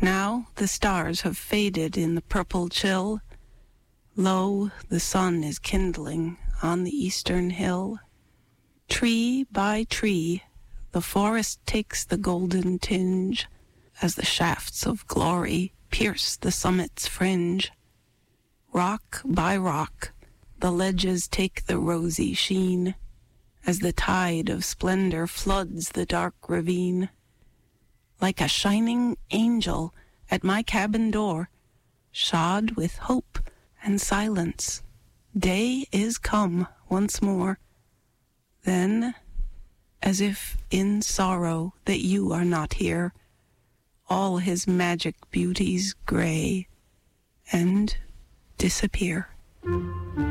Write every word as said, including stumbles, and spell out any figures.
Now the stars have faded in the purple chill. Lo, the sun is kindling on the eastern hill. Tree by tree, the forest takes the golden tinge, as the shafts of glory pierce the summit's fringe. Rock by rock, the ledges take the rosy sheen, as the tide of splendor floods the dark ravine. Like a shining angel at my cabin door, shod with hope and silence, day is come once more. Then, as if in sorrow that you are not here, all his magic beauties gray and disappear.